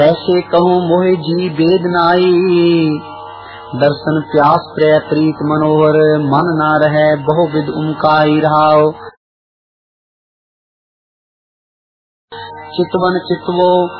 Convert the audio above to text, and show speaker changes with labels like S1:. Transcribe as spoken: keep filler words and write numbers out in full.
S1: ऐसे कहूँ मोहि जी वेद नाई, दर्शन प्यास प्रिय प्रीत मनोहर, मन ना रहे बहुविध उमकाई रहाओ। चितवन चितवो